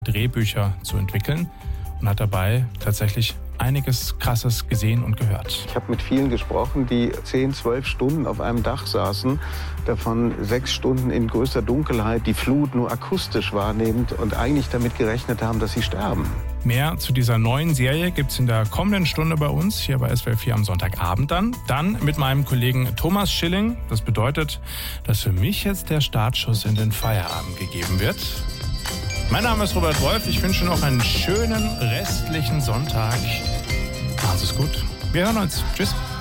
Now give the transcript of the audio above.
Drehbücher zu entwickeln und hat dabei tatsächlich einiges Krasses gesehen und gehört. Ich habe mit vielen gesprochen, die 10, 12 Stunden auf einem Dach saßen, davon 6 Stunden in größter Dunkelheit, die Flut nur akustisch wahrnehmend und eigentlich damit gerechnet haben, dass sie sterben. Mehr zu dieser neuen Serie gibt's in der kommenden Stunde bei uns, hier bei SWR 4 am Sonntagabend dann. Dann mit meinem Kollegen Thomas Schilling. Das bedeutet, dass für mich jetzt der Startschuss in den Feierabend gegeben wird. Mein Name ist Robert Wolf. Ich wünsche noch einen schönen restlichen Sonntag. Machen Sie es gut. Wir hören uns. Tschüss.